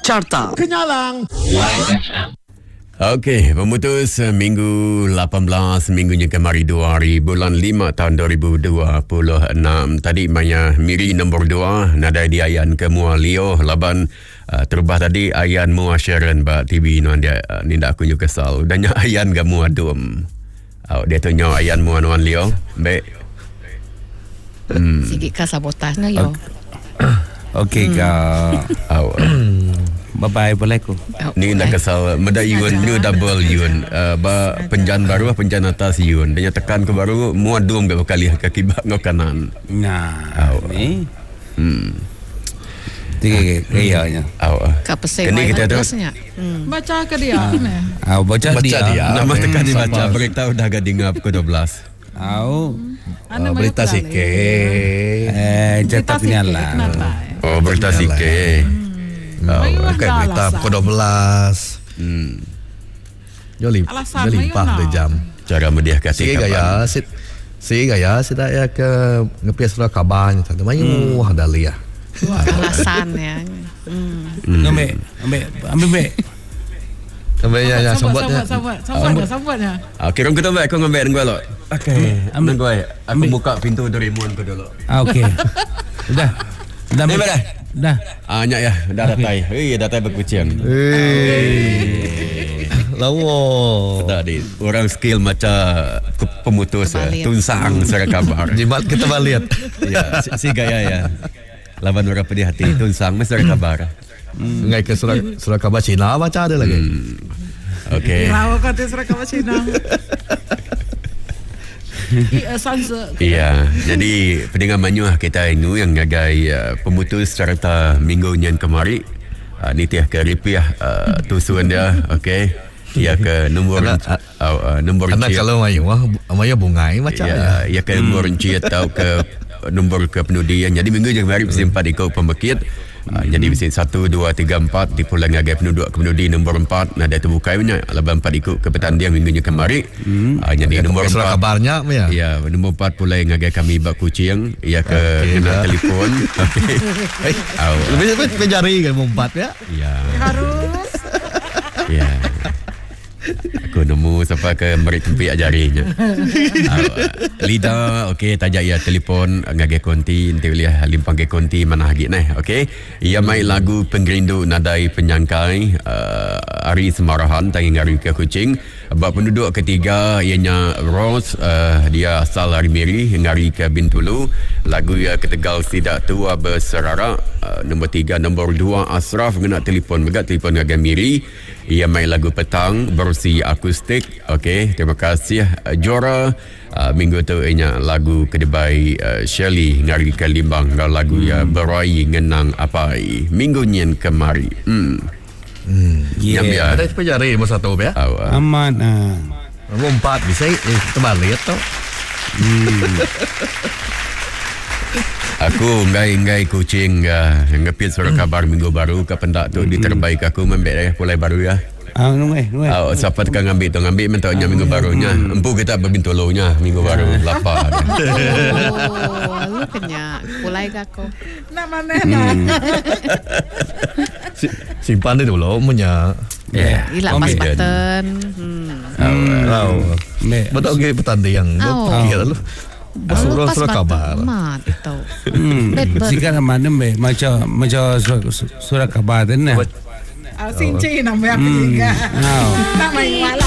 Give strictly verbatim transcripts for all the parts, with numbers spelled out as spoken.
Carta Kenyalang. Okey, pemutus minggu lapan belas minggunya kemari dua hari bulan lima tahun dua ribu dua puluh enam. Tadi Maya Miri nombor dua, nada di Ayan ke Mua Leo laban uh, terubah tadi Ayan Mua Sharon ba T V no dia uh, ni dak aku juga kesal. Danya Ayan ke Mua Dum. Au dia tunyo Ayan Mua Nuan Leo. Baik. Hmm. Sikit ka sabotas no yo. Okey hmm. ka. Au. Bye-bye boleh ku. Ni nak kesal meda yun ni double yun uh, ba penjan baru penjan atas yun dia tekan ke baru Mua Dum ke kali kaki bak ngau kanan. Nah. Au. Ni. Hmm. Tiga kayaknya. Au. Ka pesai Kini kita tu baca ke dia. Au baca dia. Nama tekan dibaca berita dah gading pukul dua belas. Au. Ana Oh, berita sikit. Eh, cetak penyalang. Oh, berita sikit. Oh, okay, berita pukul dua belas. Hmm. Yo lim, Alasan yo limpah mayona. de jam. Cara mediah kasih Si gaya, si si gaya si tak ya ke ngepias surat kabarnya. Tak mayu wah dalia. Alasan ya. Hmm. Ambil, ambil, ambil ambil. Sampai ya ya sambutnya. Sambut, sambutnya, sambutnya. Okey, rom kita baik kau ngambil dengan lo. Okey, Ambil gue. Aku buka pintu Doraemon ke dulu. Ah, okey. Dah. Dah Ni dah. Dah. Ah, nyak ya, dah datai. Hei, datai berkucing. Eh. Lawa. Tak di. Orang skill macam pemutus tunsang surat kabar. Jimat kita baliat. Ya, si, si gaya ya. Laban orang pedih hati tunsang mesti surat kabar. Hmm. Ngai ke surat surat kabar Cina baca ada lagi. Hmm. Okey. Rawa kata surat kabar Cina. Iya, sanse. Iya, jadi pendengar Manyuah kita ini yang ngagai uh, pemutus serta minggu yang kemari uh, ni tiah ke ripiah uh, tusuan dia, okey. Ia ke nombor uh, uh, nombor Karena kalau mayu wah mayu bungai macam ya. Ia ke nombor encik atau ke nombor kependudukan. Jadi minggu yang kemari mesti empat ikut pembekit. Uh, hmm. Jadi mesti satu, dua, tiga, empat di pulang ngagai penduduk kependudukan nombor empat. Nada terbuka banyak. Laban empat ikut ke petandian minggunya kemari. Hmm. Uh, jadi ya, nombor surat empat. kabarnya ya. Ya, nombor empat pulai ngagai kami bak kucing. Ia ke okay, kena telefon. Okey. Eh, lebih lebih jari kan nombor empat ya. Ya. Harus. Ya. Aku nemu sampai ke merik tempi ajarinya. uh, Lidah, okey, tajak ia telefon ngagai konti, nanti lihat limpang ke konti mana lagi nah, okey. Ia main lagu Penggerindu Nadai Penyangkai uh, Ari Semarahan tangi ngari ke Kuching. Bab penduduk ketiga ianya Rose, uh, dia asal dari Miri ngari ke Bintulu. Lagu ia ke Tegal Sidak Tua Berserara. Uh, nombor tiga, nombor dua Asraf kena telefon megat telefon ngagai Miri. Ia main lagu Petang versi akustik. Okey, terima kasih uh, Jora. Uh, minggu tu ianya lagu Kedebai uh, Shirley ngari ke Limbang lagu hmm. ya Berai Ngenang Apai. Minggu nyen kemari. Hmm. Hmm. Yeah. Ya. Ada cepat jari masa tu ya. Oh, uh. Aman ah. Nombor empat bisa eh kita balik tu. Hmm. Aku ngai-ngai kucing uh, ngepit surat kabar minggu baru ke pendak tu di terbaik aku membek dah pulai baru ya. Ah, nunggu, nunggu. Oh, siapa tekan ngambil tu ngambil mentoknya minggu barunya. Empu kita berbintolonya minggu baru lapar. Oh, lu kenyak. Pulai ke aku. Nak mana nak? Simpan dia dulu punya. Ya. Ila pas button. Hmm. Tahu. Betul ke pertandingan. Kira lu. Surah surah kabar. Mat tahu. Hmm. Jika mana be macam macam surat kabar tu nah. Ah, sinci nama aku juga. Tak main malam.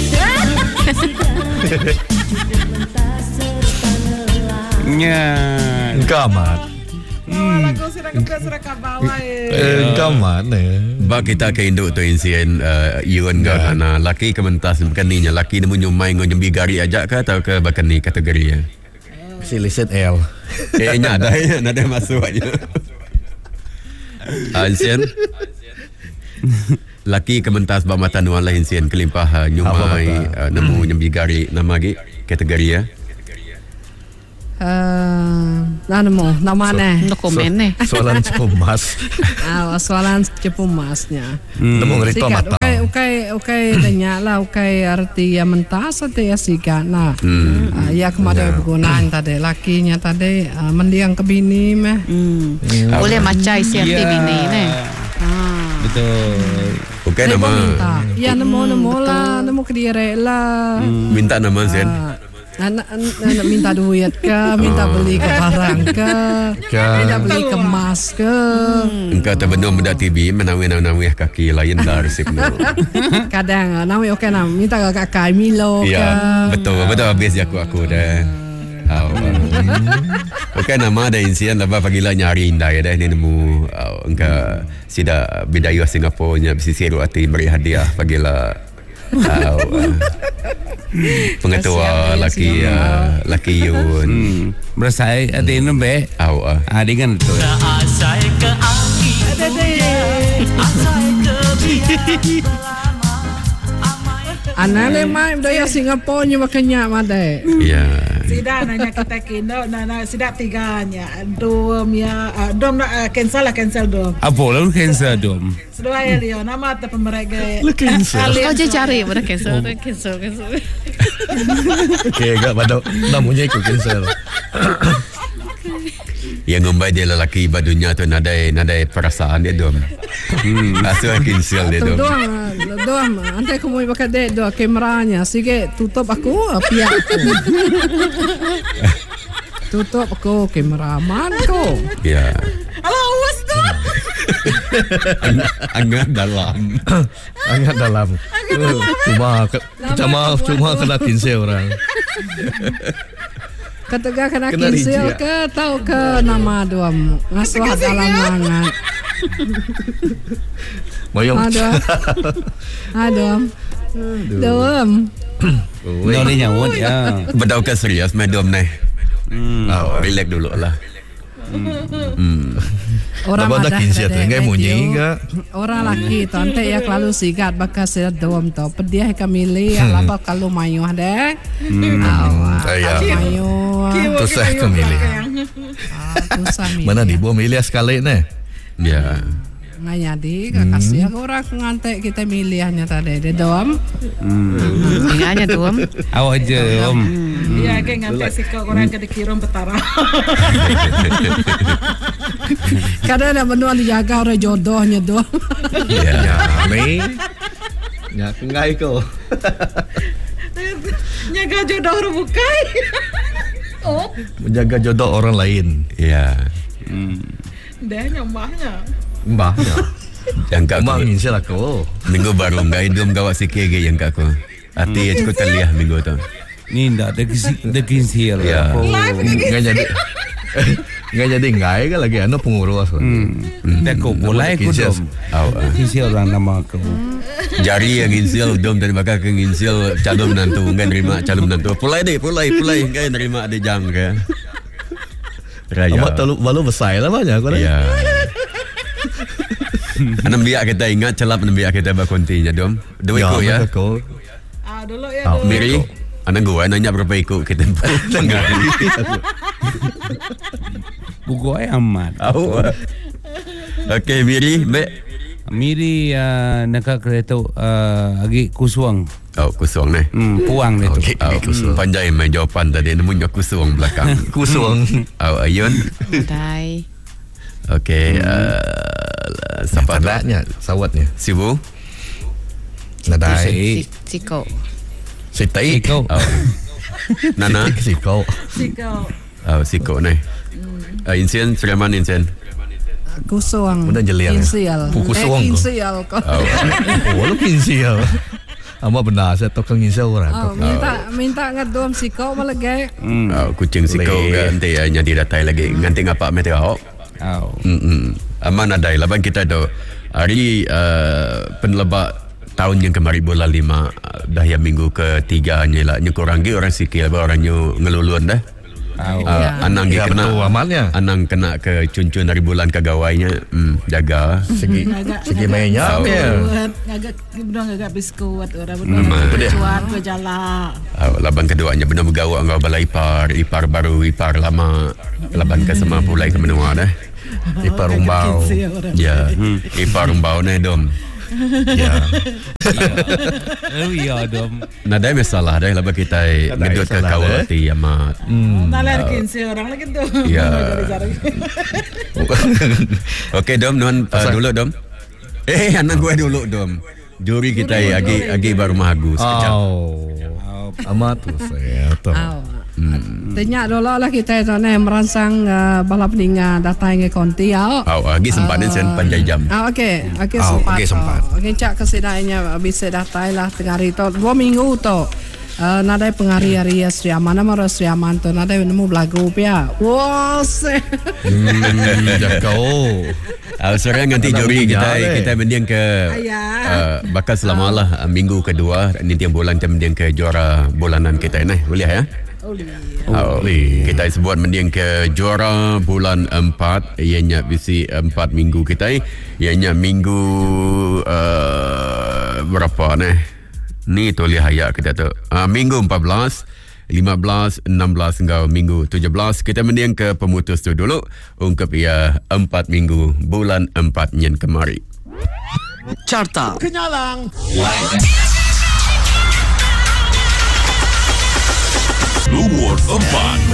Nya. Kamat. Lagu surat kabar surat kabar. Eh, kamat ni. Bak kita ke induk tu insiden uh, Iwan yeah. Gana laki kementas bekaninya laki nemu nyumai ngonyembi gari ajak ke atau ke bakani kategori ya. Si liset L. Eh nya ada ya ada masuk aja. Insiden laki kementas bak mata nuan lah insiden kelimpah uh, nyumai uh, nemu nyembi gari nama lagi kategori ya. Uh, ano mo, naman eh. Dokumen eh. Soalan cepumas. Ah, soalan cepumasnya. Hmm. Nemu ngerito mata. Okay, okay, okay, tanya lah, okay, arti ya mentas atau ya sikat lah. Hmm. Uh, ya kemarin bergunaan tadi, lakinya tadi uh, mendiang ke bini meh. Hmm. Boleh macam isi arti bini ni. Betul betul. Bukan Saya nama. pun minta. Ya nemo-nemo lah, nemo ke diri lah. Minta nama Sen. Ah, Anak, anak minta duit ke, minta beli ke barang ke, minta beli kemas ke. Engkau terbendung benda T V menawih-nawih kaki lain dah resip no. Kadang nawi okey nam minta ke kakak Milo ke. Ya, betul betul habis aku aku dah. Oh, okey nama ada insiden lepas pagilah nyari indai dah ni nemu uh, engkau sida bidayuh Singapura nya pesisir hati beri hadiah pagilah. Uh, uh, pengetua laki uh, laki Yun Hmm. Berasai ada yang be. au uh. Ah dengan tu. Asai ke angin asai ke biar Anak le mai budaya Singapura nya makanya made. Ya Sida nanya kita kena nana sida tiganya dom ya uh, dom uh, cancel lah cancel dom. Apa lalu cancel dom. Sedua ya Leo nama ta pemerega. cancel. Oh, je cari pada cancel, cancel, cancel. Okey agak pada namanya ikut cancel. yang ngombai dia lelaki badunya tu nadai nadai perasaan dia dom. Hmm asal cancel dia Tu dom. doang, doang. Antai aku mau pakai dek doa kameranya. Sige tutup aku, pihak aku. Tutup aku kameraman ko. Ya Alah awas tu. angat dalam. Angat dalam. Uh, Cuma cuma cuma kena cancel orang. Kataga kena Kena cancel rijak. ke tahu ke nama doam. Ngasuh dalam mangat. Mayong. Ada. Ada. Doam. No ni nyawut ya. Bedau ke serius main dom ni. Hmm. Oh, relax dulu lah. Hmm. Orang Nama dah madah cancel tu, dah enggak munyi radio. enggak. Orang laki tu ante ya kalau sigat bakal saya doam tu. Pediah kami ya lapa kalau mayuh deh. Awak. Ya. Mayuh. Tu saya kemilih. Tu sami. Mana di bawah milih sekali ni. Ya. Nggak jadi, kasih aku orang ngantek kita milihnya tadi. Dia doam. Ingatnya dom. Awak je om. Ya ke ngantek sikau orang ke dikirim petara. Kadang ada menua dijaga orang jodohnya doam. Ya. Ya, ni. Ya, kengai ko. Nyaga jodoh orang bukai. Oh, Menjaga jodoh orang lain. Ya. dah nyambahnya. Mbahnya. Yang kak Mak aku ingin sila ko. minggu baru ngai dom gawat sikit lagi yang kak aku. Hati ya cukup taliah minggu tu. Ni ndak ada kisi ada cancel. Ya. Enggak jadi. Enggak jadi ngai ke lagi anu pengurus. Tak kau boleh aku Cancel. dom. Au. ah. Cancel orang nama aku. Jari yang insil dom dan bakal ke insil calon menantu kan nerima calon menantu. Pulai deh, pulai, pulai kan nerima ada jang ke. Raya. Amat terlalu balu besar lah banyak ko. Ya. Anam biak kita ingat celap anam biak kita berkontinya dom. Dua ikut ya. Ko. Ah dulu ya Ah, dulu. Miri, anak gua nanya berapa ikut kita penggari. Buku ai amat. Au. Okey Miri, Mbak. Miri uh, nak kereta uh, agi kusuang. Oh, kusung ni. Hmm, puang dia tu. Okey, Oh, kusung. panjai main jawapan tadi namanya kusung belakang. Kusung. Oh, Ayun. Dai. Okey, uh, siapa tu? Padanya sawatnya. Sibu. Nadai. Si Siko. Sitai. kau. Oh. Nana. Sikau. Sikau. Oh, Siko ni. Uh, Insien, Sulaiman Insien. Kusuang. Benda jeliang. Insial. Kusuang Eh, ko. insial ko. Oh. Oh, lu kinsial. Ama benar saya tokang kinsial orang. Oh, minta minta ngadom si kau malah gay. Hmm. Oh, kucing Siko Boleh. kan nanti hanya didatai lagi. Nanti ngapa mete awak? Au. Hmm. Aman ada laban kita tu. Hari uh, penlebak tahun yang kemarin bulan lima uh, dah yang minggu ketiga ni lah. Nyukurang orang sikit lah orang nyu ngeluluan dah. Au. Uh, anang Ya, dia kena betul amalnya. Anang kena ke cun-cun dari bulan kegawainya. Hmm, jaga. Segi segi mainnya Oh. ya. Agak berdua agak biskuit orang Hmm, berdua dia. cuan ke jalan. Uh, laban keduanya benar bergawak ngau bala ipar, ipar baru, ipar lama. Laban ke sama pulai ke menua dah. Ipar rumbau. Ya, ipar rumbau ni dom. Ya. Oh ya dom. Nadai masalah dah laban kita Nadai ngedut ke masalah, kawal eh? hati amat. Nalar kinsi orang lagi tu. Ya. Okey dom, nuan uh, dulu dom. Eh, anak gue dulu dom. Juri kita ya, agi agi baru magu sekejap. Oh. Amat tu saya tahu. Hmm. Tanya dulu lah kita itu nih merangsang uh, balap ninga datang ke konti ya. Oh, agi sempat ni sen panjai jam. Ah, okey, okey Oh, sempat. okey, sempat. Okey, cak kesidainya bisa datang lah tengah hari tu dua minggu tu. Uh, nadai pengari-hari Sri Aman nama Sri Aman tu nadai nemu belagu pia. Wah, se. Hmm, kau. Uh, sekarang nanti Ada juri kita meninggal, eh. kita mendiang ke uh, bakal selama lah uh, minggu kedua nanti yang bulan kita mendiang ke juara bulanan kita ini boleh ya? Oh, kita sebut mendiang ke juara bulan empat ianya bisi empat minggu kita ianya minggu uh, berapa nih ni tulis hayak kita tu uh, minggu empat belas lima belas, enam belas hingga minggu tujuh belas kita mendiang ke pemutus tu dulu ungkap ia empat minggu bulan empat nyen kemari Carta Kenyalang Nomor empat.